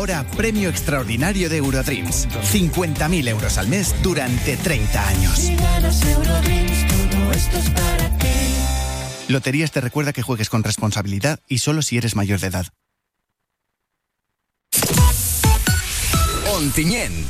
ahora premio extraordinario de Eurodreams. 50.000 euros al mes durante 30 años. Si ganas Eurodreams, todo esto es para ti. Loterías te recuerda que juegues con responsabilidad y solo si eres mayor de edad. Ontinyent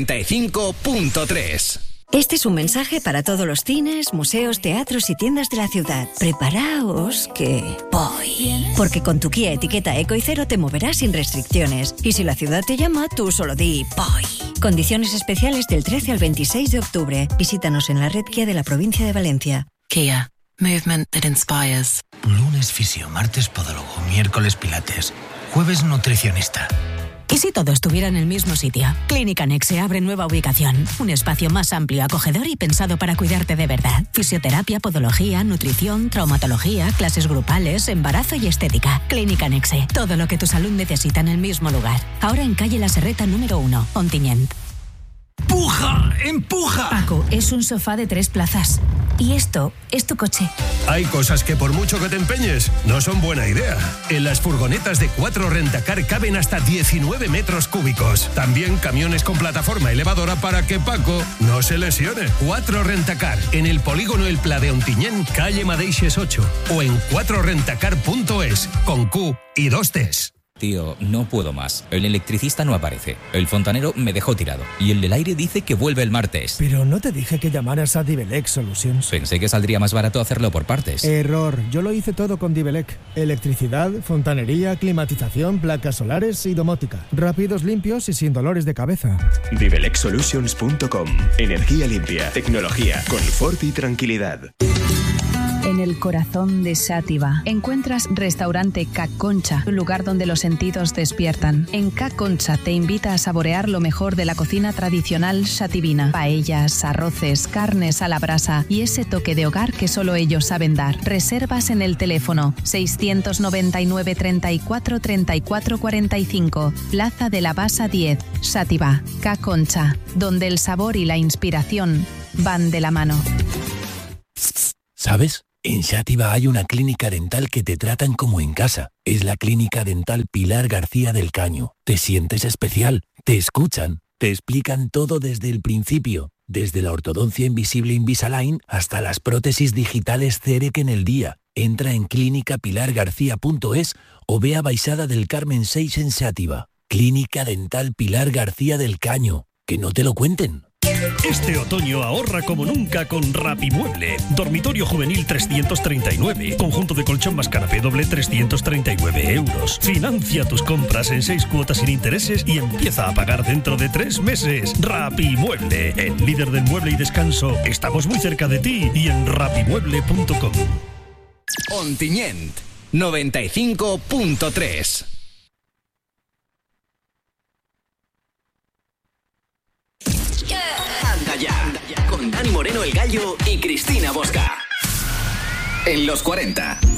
95.3. Este es un mensaje para todos los cines, museos, teatros y tiendas de la ciudad. Preparaos que voy. Porque con tu Kia etiqueta Eco y Cero te moverás sin restricciones. Y si la ciudad te llama, tú solo di voy. Condiciones especiales del 13 al 26 de octubre. Visítanos en la red Kia de la provincia de Valencia. Kia. Movement that inspires. Lunes fisio, martes podólogo, miércoles pilates, jueves nutricionista. ¿Y si todo estuviera en el mismo sitio? Clínica Nexe abre nueva ubicación. Un espacio más amplio, acogedor y pensado para cuidarte de verdad. Fisioterapia, podología, nutrición, traumatología, clases grupales, embarazo y estética. Clínica Nexe. Todo lo que tu salud necesita en el mismo lugar. Ahora en calle La Serreta número 1, Ontinyent. ¡Empuja! ¡Empuja! Paco, es un sofá de 3 plazas. Y esto es tu coche. Hay cosas que por mucho que te empeñes, no son buena idea. En las furgonetas de 4 Rentacar caben hasta 19 metros cúbicos. También camiones con plataforma elevadora para que Paco no se lesione. 4 Rentacar, en el polígono El Pla de Ontinyent, calle Madeixes 8. O en 4rentacar.es, con Q y 2 Ts. Tío, no puedo más. El electricista no aparece. El fontanero me dejó tirado. Y el del aire dice que vuelve el martes. Pero no te dije que llamaras a Dibelec Solutions. Pensé que saldría más barato hacerlo por partes. Error. Yo lo hice todo con Dibelec. Electricidad, fontanería, climatización, placas solares y domótica. Rápidos, limpios y sin dolores de cabeza. DibelecSolutions.com. Energía limpia, tecnología, confort y tranquilidad. En el corazón de Xàtiva encuentras Restaurante Ca Concha, un lugar donde los sentidos despiertan. En Ca Concha te invita a saborear lo mejor de la cocina tradicional xativina. Paellas, arroces, carnes a la brasa y ese toque de hogar que solo ellos saben dar. Reservas en el teléfono 699 34 34 45, Plaza de la Basa 10, Xàtiva. Ca Concha, donde el sabor y la inspiración van de la mano. ¿Sabes? En Xàtiva hay una clínica dental que te tratan como en casa. Es la Clínica Dental Pilar García del Caño. Te sientes especial, te escuchan, te explican todo desde el principio. Desde la ortodoncia invisible Invisalign hasta las prótesis digitales CEREC en el día. Entra en clínicapilargarcía.es o ve a Baixada del Carmen 6 en Xàtiva. Clínica Dental Pilar García del Caño. Que no te lo cuenten. Este otoño ahorra como nunca con Rapimueble. Dormitorio juvenil 339. Conjunto de colchón más canapé doble 339 euros. Financia tus compras en 6 cuotas sin intereses y empieza a pagar dentro de 3 meses. Rapimueble, el líder del mueble y descanso. Estamos muy cerca de ti y en rapimueble.com. Ontinyent 95.3. Anda ya, con Dani Moreno el Gallo y Cristina Bosca. En los 40.